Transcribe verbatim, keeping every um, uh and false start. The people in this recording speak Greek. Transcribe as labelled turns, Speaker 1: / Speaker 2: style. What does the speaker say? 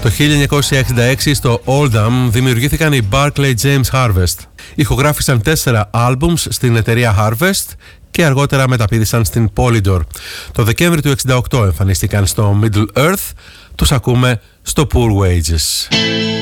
Speaker 1: Το χίλια εννιακόσια εξήντα έξι στο Oldham δημιουργήθηκαν οι Barclay James Harvest. Ηχογράφησαν τέσσερα albums στην εταιρεία Harvest και αργότερα μεταπήδησαν στην Polydor. Το Δεκέμβρη του εξήντα οκτώ εμφανίστηκαν στο Middle Earth. Τους ακούμε στο Poor Wages.